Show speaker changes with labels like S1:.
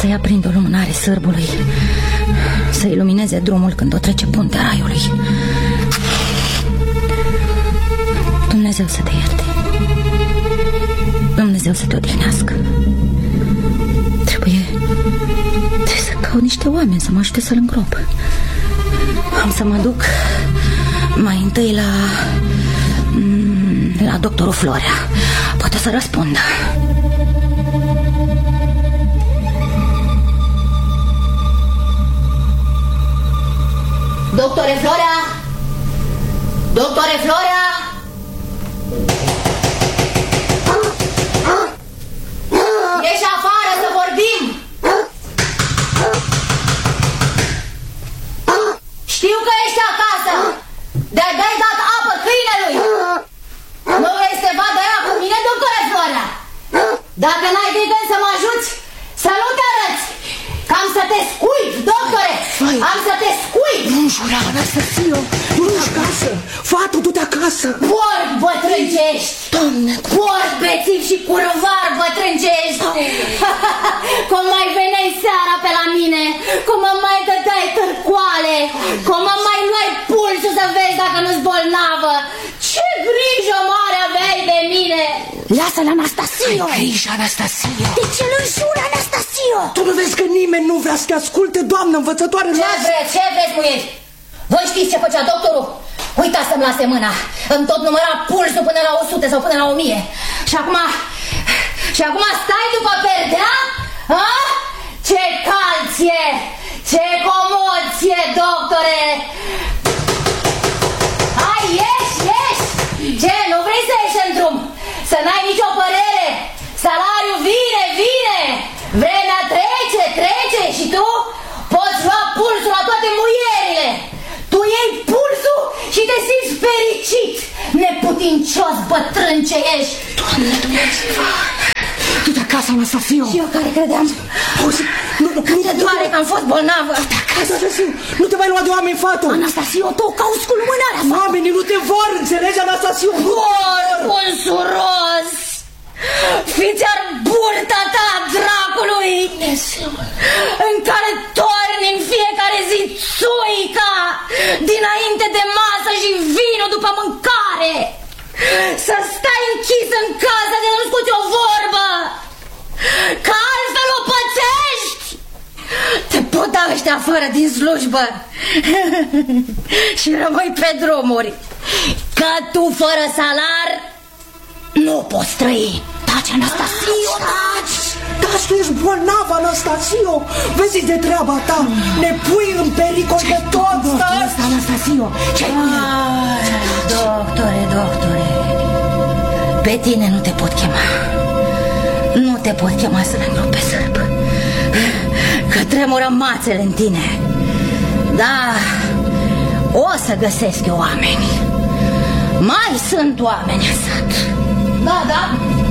S1: să-i aprindă o lumânare sârbului, să ilumineze drumul când o trece puntea raiului. Dumnezeu să te ierte, Dumnezeu să te odihnească. Trebuie să caut niște oameni să mă ajute să-l îngrop. Am să mă duc mai întâi la doctorul Florea. Poate să răspundă.
S2: Doctore Florea! Doctore Florea! Ieși afară să vorbim! Știu că ești acasă! De-ai dat apă câinelui! Nu vrei să te vadă ea cu mine, doctore Florea? Dacă n-ai de gând să mă ajuți, să nu te arăți! Că am să te scuip, doctore! Am să te scuip!
S3: Nu jura, Anastasio! Nu-și acasă! Fată, du-te acasă!
S2: Porc bătrâncești!
S3: Doamne!
S2: Porc bețiv și curvar bătrâncești! Cum mai veneai seara pe la mine, cum mă mai dădeai târcoale, cum mă mai luai pulsul să vezi dacă nu-s bolnavă. Ce grijă mare aveai de mine!
S3: Lasă-l, Anastasio! Ai grijă, Anastasio!
S2: De ce nu înjuri, Anastasio?
S3: Tu nu vezi că nimeni nu vrea să te asculte, doamnă învățătoare?
S2: Ce vreți, muieri? Voi știți ce făcea doctorul? Uita să-mi lase mâna. Îmi tot număra pulsul până la 100 sau până la 1000. Și acum stai după perdea? A? Ce calție! Ce comoție, doctore! Hai, ieși! Ce, nu vrei să ieși în drum? Să n-ai nicio părere? Salariul vine! Vremea trece și tu poți lua pulsul la toate muierile. Tu iei pulsul și te simți fericit, neputincios bătrân ce ești.
S3: Doamne Dumnezeu! Du-te acasă, Anastasio!
S2: Și eu care credeam. Cât de doare că am fost bolnavă.
S3: Du-te acasă, Anastasio! Nu te mai lua de oameni, fată!
S2: Anastasio, tu cauți cu lumânarea.
S3: Oamenii nu te vor, înțelegi, Anastasio?
S2: Bonsuros! Fiți-ar burta ta, dracului! În care torni în fiecare zi țuica dinainte de masă și vinul după mâncare! Să stai închis în casă de nu scoți o vorbă! Că altfel o pățești! Te pot da ăștia afară din slujbă și rămâi pe drumuri, că tu fără salar nu poți trăi. Taci, Anastasio, taci!
S3: Taci, tu ești bolnav, Anastasio! Vezi de treaba ta! Ne pui în pericol de tot!
S2: Asta, Anastasio! Ce-ai cu el? Doctore, pe tine nu te pot chema. Nu te pot chema să ne îngrop pe sârb, că tremură mațele în tine. Da, o să găsesc eu oameni. Mai sunt oameni în sat. Da,